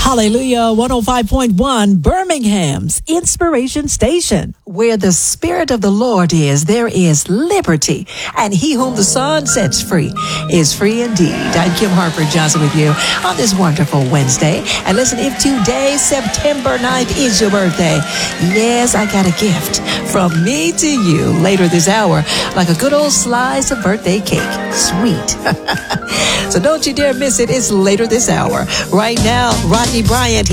Hallelujah, 105.1 Birmingham's Inspiration Station. Where the Spirit of the Lord is, there is liberty. And he whom the Son sets free is free indeed. I'm Kim Harper Johnson with you on this wonderful Wednesday. And listen, if today, September 9th, is your birthday, yes, I got a gift from me to you later this hour, like a good old slice of birthday cake. Sweet. So don't you dare miss it. It's later this hour. Right now, Rodney Bryant.